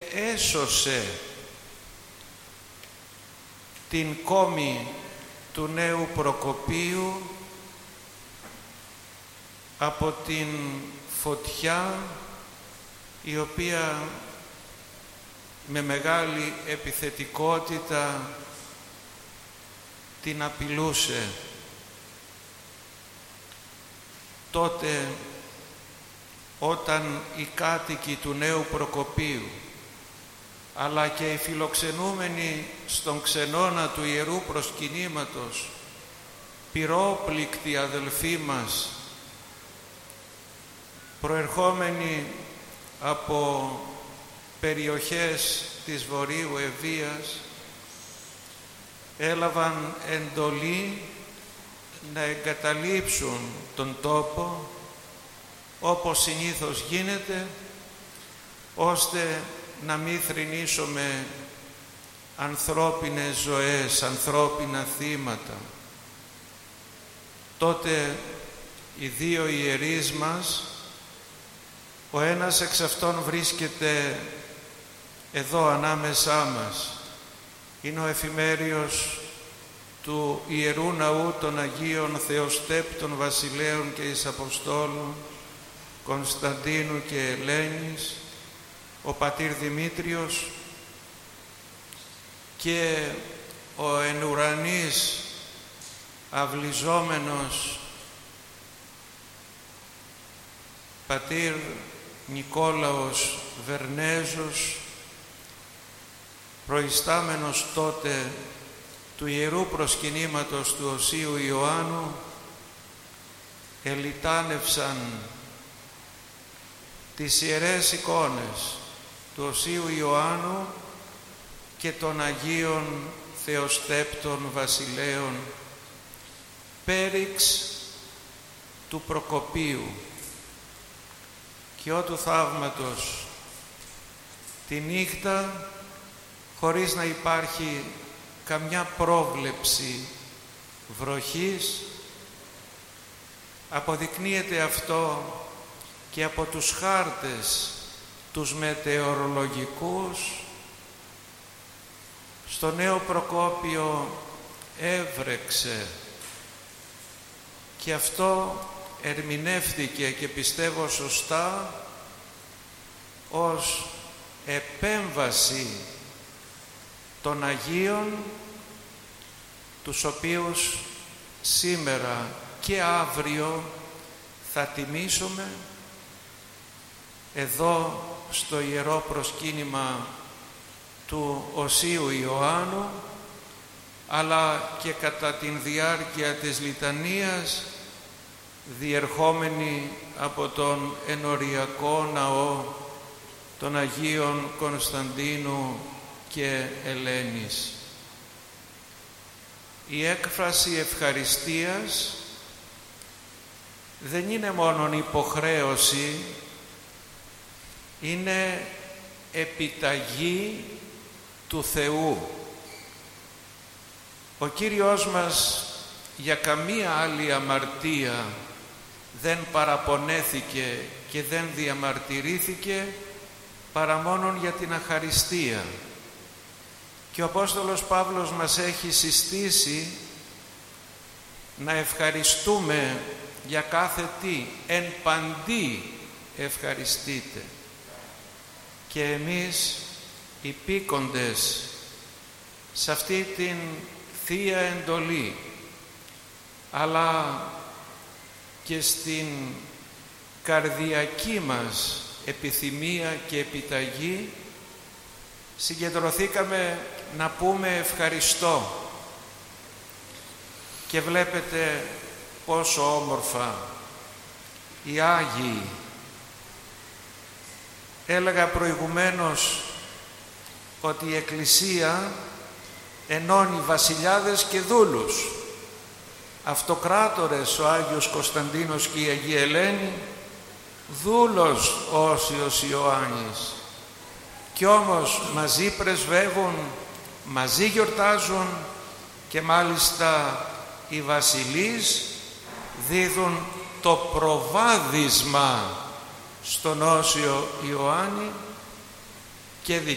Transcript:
έσωσε την κόμη του νέου Προκοπίου από την φωτιά η οποία με μεγάλη επιθετικότητα την απειλούσε. Τότε όταν οι κάτοικοι του νέου Προκοπίου αλλά και οι φιλοξενούμενοι στον ξενώνα του Ιερού Προσκυνήματος, πυρόπληκτοι αδελφοί μας, προερχόμενοι από περιοχές της Βορείου Ευβοίας, έλαβαν εντολή να εγκαταλείψουν τον τόπο όπως συνήθως γίνεται, ώστε να μην θρηνήσουμε ανθρώπινες ζωές, ανθρώπινα θύματα. Τότε οι δύο ιερείς μας, ο ένας εξ αυτών βρίσκεται εδώ ανάμεσά μας, είναι ο εφημέριος του Ιερού Ναού των Αγίων Θεοστέπτων Βασιλέων και εις Αποστόλων Κωνσταντίνου και Ελένης, ο πατήρ Δημήτριος, και ο εν ουρανής αυλιζόμενος πατήρ Νικόλαος Βερνέζος, προϊστάμενος τότε του Ιερού Προσκυνήματος του Οσίου Ιωάννου, ελιτάνευσαν τις ιερές εικόνες του Οσίου Ιωάννου και των Αγίων Θεοστέπτων Βασιλέων, πέριξ του Προκοπίου. Και ότου θαύματος, τη νύχτα, χωρίς να υπάρχει καμιά πρόβλεψη βροχής, αποδεικνύεται αυτό και από τους χάρτες τους μετεωρολογικούς. Στο νέο Προκόπιο έβρεξε και αυτό ερμηνεύτηκε, και πιστεύω σωστά, ως επέμβαση των Αγίων, τους οποίους σήμερα και αύριο θα τιμήσουμε εδώ στο Ιερό Προσκύνημα του Οσίου Ιωάννου, αλλά και κατά την διάρκεια της λιτανίας, διερχόμενοι από τον ενοριακό ναό των Αγίων Κωνσταντίνου και Ελένης. Η έκφραση ευχαριστίας δεν είναι μόνον υποχρέωση, είναι επιταγή του Θεού. Ο Κύριος μας για καμία άλλη αμαρτία δεν παραπονέθηκε και δεν διαμαρτυρήθηκε παρά μόνον για την αχαριστία. Και ο Απόστολος Παύλος μας έχει συστήσει να ευχαριστούμε για κάθε τι, εν παντί ευχαριστείτε. Και εμείς υπήκοντες σε αυτή την Θεία εντολή, αλλά και στην καρδιακή μας επιθυμία και επιταγή, συγκεντρωθήκαμε να πούμε ευχαριστώ. Και βλέπετε πόσο όμορφα οι Άγιοι. Έλεγα προηγουμένως ότι η Εκκλησία ενώνει βασιλιάδες και δούλους, αυτοκράτορες, ο Άγιος Κωνσταντίνος και η Αγία Ελένη, δούλος ο Όσιος Ιωάννης, κι όμως μαζί πρεσβεύουν, μαζί γιορτάζουν, και μάλιστα οι βασιλείς δίδουν το προβάδισμα στον Όσιο Ιωάννη και